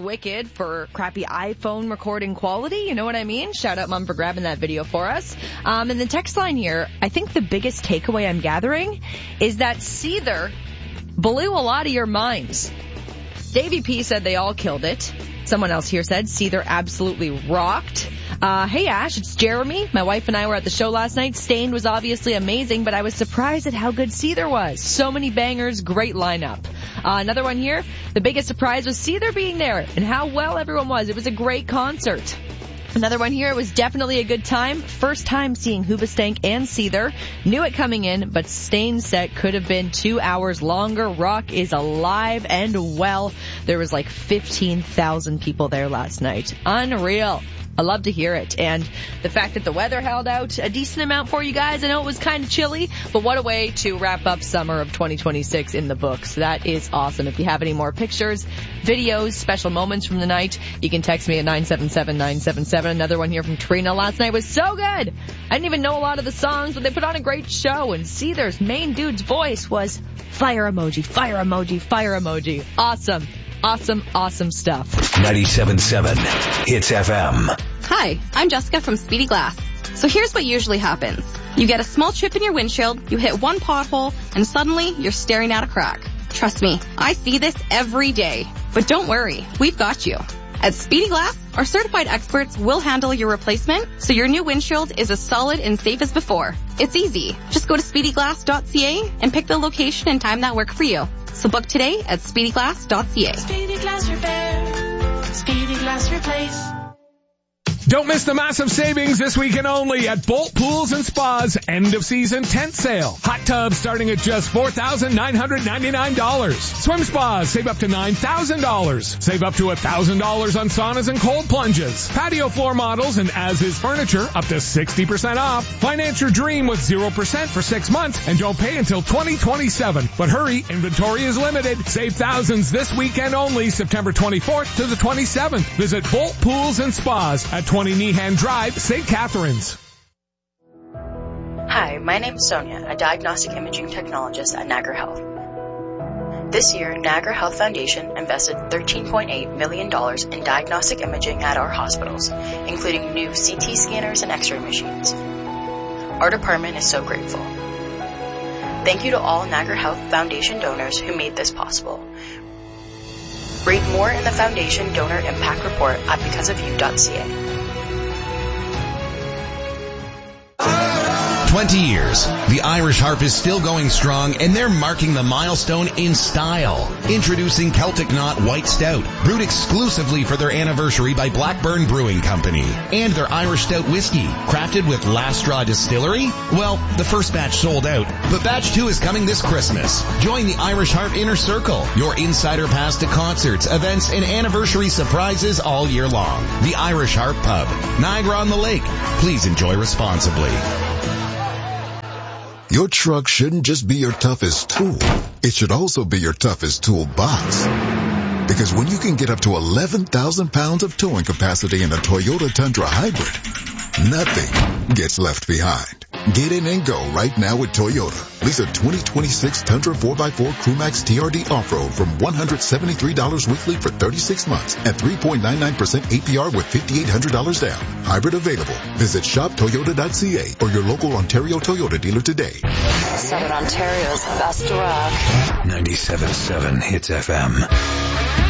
wicked for crappy iPhone recording quality. You know what I mean? Shout out, Mom, for grabbing that video for us. And the text line here, I think the biggest takeaway I'm gathering is that Seether blew a lot of your minds. Davey P said they all killed it. Someone else here said Seether absolutely rocked. Hey Ash, it's Jeremy. My wife and I were at the show last night. Stained was obviously amazing, but I was surprised at how good Seether was. So many bangers, great lineup. Another one here. The biggest surprise was Seether being there and how well everyone was. It was a great concert. Another one here. It was definitely a good time. First time seeing Hoobastank and Seether. Knew it coming in, but Stain's set could have been 2 hours longer. Rock is alive and well. There was like 15,000 people there last night. Unreal. I love to hear it. And the fact that the weather held out a decent amount for you guys. I know it was kind of chilly, but what a way to wrap up summer of 2026 in the books. That is awesome. If you have any more pictures, videos, special moments from the night, you can text me at 977-977. Another one here from Trina. Last night was so good. I didn't even know a lot of the songs, but they put on a great show. And Seether's main dude's voice was fire emoji, fire emoji, fire emoji. Awesome. Awesome stuff. 97.7 Hits FM. Hi, I'm Jessica from Speedy Glass. So here's what usually happens. You get a small chip in your windshield, you hit one pothole, and suddenly you're staring at a crack. Trust me, I see this every day. But don't worry, we've got you. At Speedy Glass, our certified experts will handle your replacement so your new windshield is as solid and safe as before. It's easy. Just go to speedyglass.ca and pick the location and time that work for you. So book today at speedyglass.ca. Speedy Glass Repair. Speedy Glass Replace. Don't miss the massive savings this weekend only at Bolt Pools and Spas end-of-season tent sale. Hot tubs starting at just $4,999. Swim spas save up to $9,000. Save up to $1,000 on saunas and cold plunges. Patio floor models and as-is furniture up to 60% off. Finance your dream with 0% for 6 months and don't pay until 2027. But hurry, inventory is limited. Save thousands this weekend only, September 24th to the 27th. Visit Bolt Pools and Spas at 20 Nehan Drive, St. Catharines. Hi, my name is Sonia, a diagnostic imaging technologist at Niagara Health. This year, Niagara Health Foundation invested $13.8 million in diagnostic imaging at our hospitals, including new CT scanners and X-ray machines. Our department is so grateful. Thank you to all Niagara Health Foundation donors who made this possible. Read more in the Foundation Donor Impact Report at becauseofyou.ca. 20 years. The Irish Harp is still going strong, and they're marking the milestone in style. Introducing Celtic Knot White Stout, brewed exclusively for their anniversary by Blackburn Brewing Company. And their Irish Stout whiskey, crafted with Last Straw Distillery. Well, the first batch sold out, but batch 2 is coming this Christmas. Join the Irish Harp Inner Circle, your insider pass to concerts, events, and anniversary surprises all year long. The Irish Harp Pub, Niagara on the Lake. Please enjoy responsibly. Your truck shouldn't just be your toughest tool. It should also be your toughest toolbox. Because when you can get up to 11,000 pounds of towing capacity in a Toyota Tundra Hybrid, nothing gets left behind. Get in and go right now with Toyota. Lease a 2026 Tundra 4x4 Crewmax TRD Off-Road from $173 weekly for 36 months at 3.99% APR with $5,800 down. Hybrid available. Visit shoptoyota.ca or your local Ontario Toyota dealer today. Southern Ontario's best rock. 97.7 Hits FM.